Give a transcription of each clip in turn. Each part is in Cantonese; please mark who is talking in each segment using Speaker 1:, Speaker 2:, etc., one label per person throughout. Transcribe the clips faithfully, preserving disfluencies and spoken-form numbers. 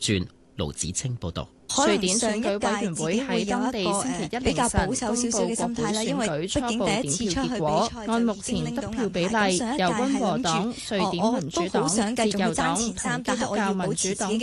Speaker 1: 轉。盧子清報導。
Speaker 2: 瑞典選舉委員會喺當地星期一凌晨公布國會選舉初步點票結果，按目前得票比例，由溫和黨、瑞典民主黨、自由黨同基督教民主黨。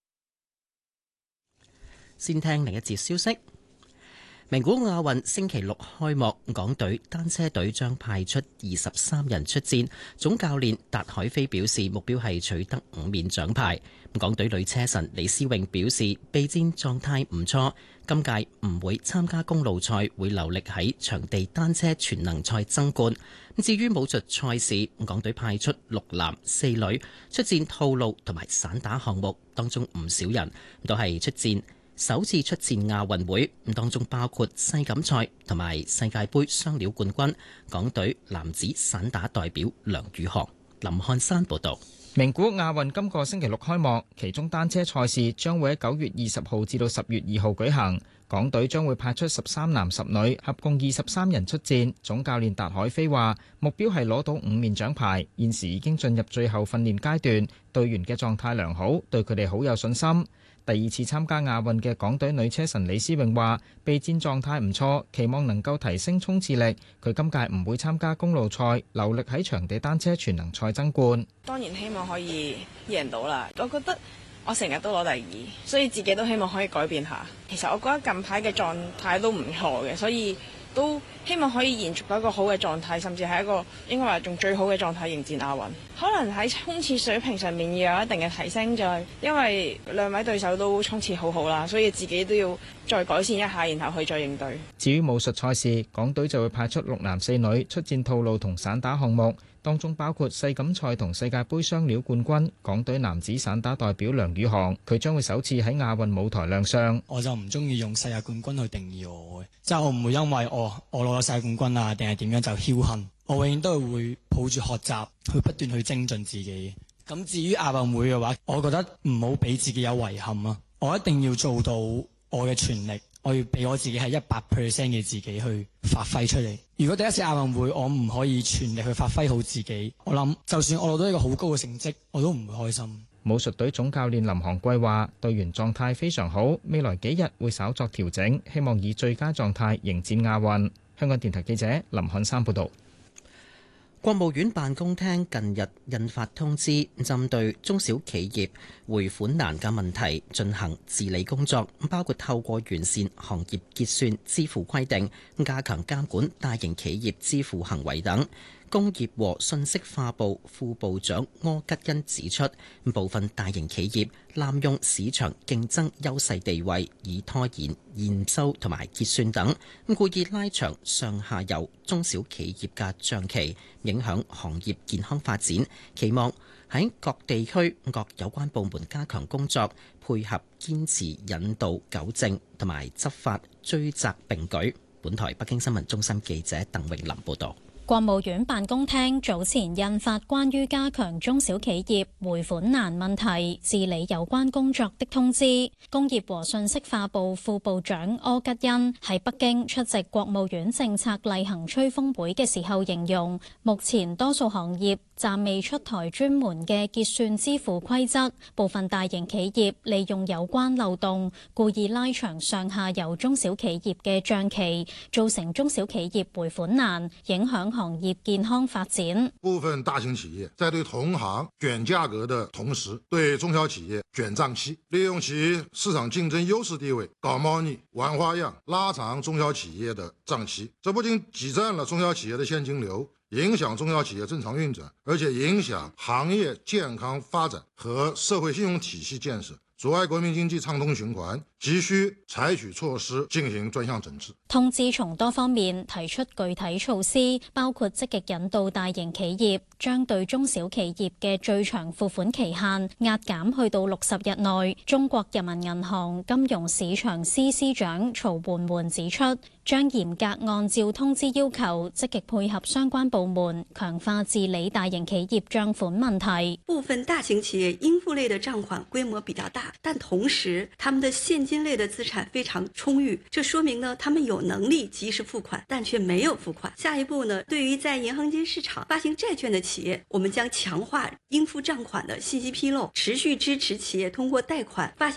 Speaker 1: 先聽另一節消息。名古屋亞運星期六開幕，港隊單車隊將派出二十三人出戰。總教練達海飛表示，目標係取得五面獎牌。港隊女車神李思穎表示，備戰狀態唔錯，今屆唔會參加公路賽，會留力喺場地單車全能賽爭冠。至於武術賽事，港隊派出六男四女出戰套路同埋散打項目，當中唔少人都係出戰首次出戰亞運會，咁當中包括世錦賽同埋世界盃雙料冠軍港隊男子散打代表梁宇航。林漢山報導。
Speaker 3: 名古屋亞運今個星期六開幕，其中單車賽事將會喺九月二十號至到十月二號舉行。港隊將會派出十三男十女，合共二十三人出戰。總教練達海飛話，目標係攞到五面獎牌，現時已經進入最後訓練階段，隊員嘅狀態良好，對佢哋好有信心。第二次參加亞運嘅港隊女車神李思穎話，備戰狀態唔錯，期望能夠提升衝刺力。佢今屆唔會參加公路賽，留力喺場地單車全能賽爭冠。
Speaker 4: 當然希望可以贏到啦，我覺得我成日都攞第二，所以自己都希望可以改變下。其實我覺得近排嘅狀態都唔錯嘅，所以都希望可以延續到一個好嘅狀態，甚至係一個應該話仲最好嘅狀態迎戰亞運。可能喺衝刺水平上面要有一定嘅提升，就係因為兩位對手都衝刺好好啦，所以自己都要再改善一下，然後去再應對。
Speaker 3: 至於武術賽事，港隊就會派出六男四女出戰套路同散打項目，當中包括世錦賽同世界盃雙料冠軍港隊男子散打代表梁宇航，佢將會首次喺亞運舞台亮相。
Speaker 5: 我就唔中意用世界冠軍去定義我嘅，即係我唔會因為我我攞咗世界冠軍啊，定係點樣就僥倖。我永遠都係會抱住學習，去不斷去精進自己。咁至於亞運會嘅話，我覺得唔好俾自己有遺憾啊！我一定要做到我嘅全力，我要俾我自己係一百 percent 嘅自己去發揮出嚟。如果第一次亞運會我唔可以全力去發揮好自己，我諗就算我攞到一個好高嘅成績，我都唔會開心。
Speaker 3: 武術隊總教練林航貴話，隊員狀態非常好，未來幾日會稍作調整，希望以最佳狀態迎戰亞運。香港電台記者林漢山報道。
Speaker 1: 國務院辦公廳近日印發通知，針對中小企業匯款難嘅問題進行治理工作，包括透過完善行業結算支付規定，加強監管大型企業支付行為等。工業和信息化部副部長柯吉恩指出，部分大型企業濫用市場競爭優勢地位，以拖延驗收同埋結算等，故意拉長上下游中小企業嘅賬期，影響行業健康發展。期望喺各地區各有關部門加強工作，配合堅持引導糾正同埋執法追責並舉。本台北京新聞中心記者鄧穎琳報道。
Speaker 2: 國務院辦公廳早前印發關於加強中小企業匯款難問題治理有關工作的通知。工業和信息化部副部長柯吉恩喺北京出席國務院政策例行吹風會嘅時候形容，目前多數行業暫未出台專門嘅結算支付規則，部分大型企業利用有關漏洞，故意拉長上下游中小企業嘅賬期，造成中小企業匯款難，影響行業健康發展。
Speaker 6: 部分大型企業在對同行捲價格的同時，對中小企業捲賬期，利用其市場競爭優勢地位搞貓膩、玩花樣，拉長中小企業的賬期。這不僅擠占了中小企業的現金流，影響中小企業正常運轉，而且影響行業健康發展和社會信用體系建設，阻礙國民經濟暢通循環，急需採取措施進行專項整治。
Speaker 2: 通知從多方面提出具體措施，包括積極引導大型企業將對中小企業嘅最長付款期限壓減去到六十日內。中國人民銀行金融市場司司長曹媛媛指出，將嚴格按照通知要求，積極配合相關部門，強化治理大型企業賬款問題。
Speaker 7: 部分大型企業應付類的賬款規模比較大，但同時他們的現金類的資產非常充裕，這說明呢，他們有能力及時付款，但卻沒有付款。下一步呢，對於在銀行間市場發行債券的企業，我們將強化應付賬款的信息披露，持續支持企業通過貸款發行